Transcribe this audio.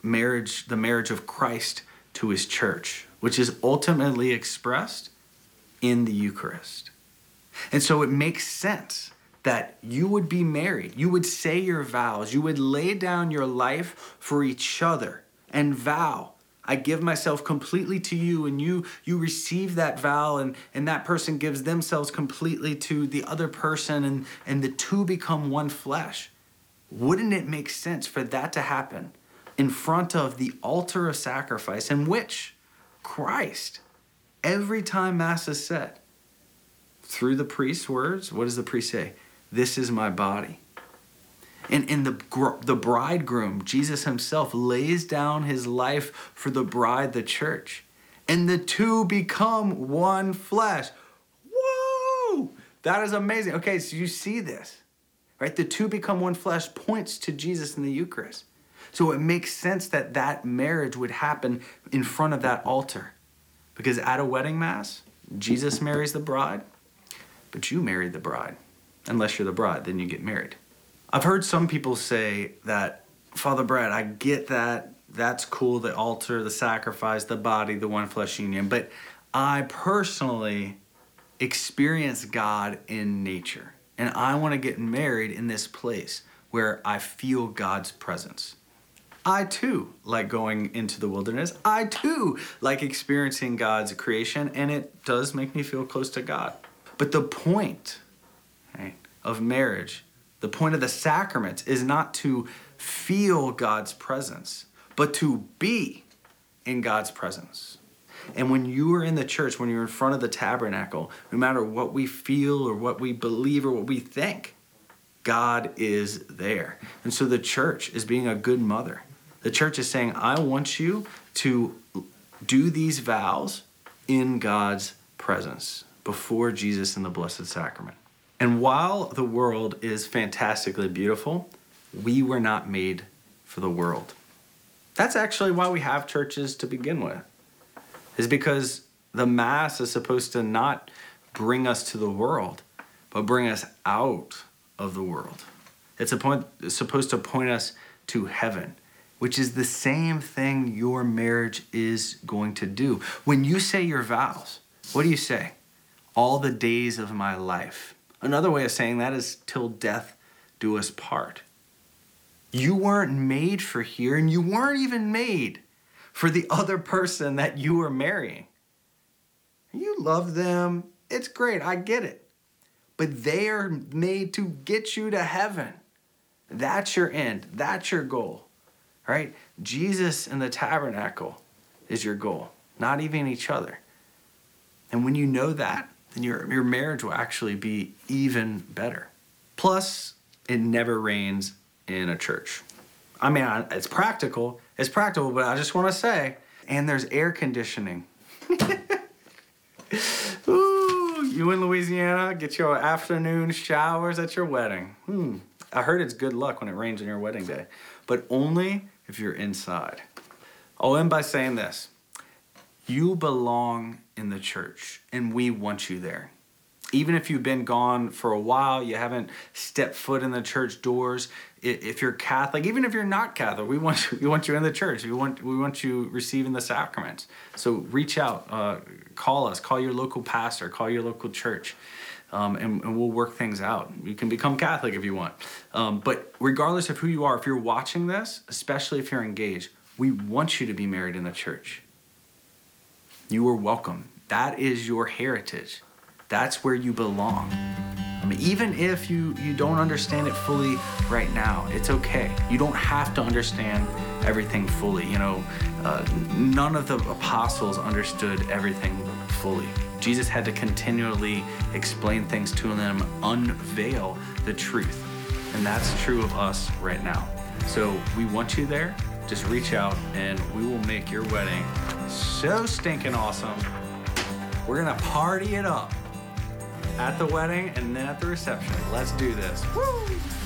marriage, the marriage of Christ to his church, which is ultimately expressed in the Eucharist. And so it makes sense that you would be married, you would say your vows, you would lay down your life for each other and vow, I give myself completely to you, and you receive that vow, and that person gives themselves completely to the other person, and the two become one flesh. Wouldn't it make sense for that to happen in front of the altar of sacrifice in which Christ, every time Mass is said, through the priest's words, what does the priest say? This is my body. And the bridegroom, Jesus himself, lays down his life for the bride, the church. And the two become one flesh. Whoa! That is amazing. Okay, so you see this, right? The two become one flesh points to Jesus in the Eucharist. So it makes sense that that marriage would happen in front of that altar. Because at a wedding Mass, Jesus marries the bride, but you marry the bride. Unless you're the bride, then you get married. I've heard some people say that, Father Brad, I get that. That's cool, the altar, the sacrifice, the body, the one flesh union. But I personally experience God in nature. And I want to get married in this place where I feel God's presence. I too like going into the wilderness. I too like experiencing God's creation. And it does make me feel close to God. But the point, right, of marriage, the point of the sacraments is not to feel God's presence, but to be in God's presence. And when you are in the church, when you're in front of the tabernacle, no matter what we feel or what we believe or what we think, God is there. And so the church is being a good mother. The church is saying, I want you to do these vows in God's presence before Jesus in the Blessed Sacrament. And while the world is fantastically beautiful, we were not made for the world. That's actually why we have churches to begin with, is because the Mass is supposed to not bring us to the world, but bring us out of the world. It's supposed to point us to heaven, which is the same thing your marriage is going to do. When you say your vows, what do you say? All the days of my life. Another way of saying that is till death do us part. You weren't made for here, and you weren't even made for the other person that you were marrying. You love them. It's great. I get it. But they are made to get you to heaven. That's your end. That's your goal, right? Jesus in the tabernacle is your goal, not even each other. And when you know that, then your marriage will actually be even better. Plus, it never rains in a church. I mean, it's practical, but I just want to say, and there's air conditioning. Ooh, you in Louisiana, get your afternoon showers at your wedding. I heard it's good luck when it rains on your wedding day, but only if you're inside. I'll end by saying this. You belong in the church, and we want you there. Even if you've been gone for a while, you haven't stepped foot in the church doors. If you're Catholic, even if you're not Catholic, we want you in the church. We want you receiving the sacraments. So reach out, call us, call your local pastor, call your local church, and we'll work things out. You can become Catholic if you want. But regardless of who you are, if you're watching this, especially if you're engaged, we want you to be married in the church. You are welcome. That is your heritage. That's where you belong. I mean, even if you don't understand it fully right now, it's okay. You don't have to understand everything fully. None of the apostles understood everything fully. Jesus had to continually explain things to them, unveil the truth. And that's true of us right now. So we want you there. Just reach out and we will make your wedding so stinking awesome. We're gonna party it up at the wedding and then at the reception. Let's do this. Woo!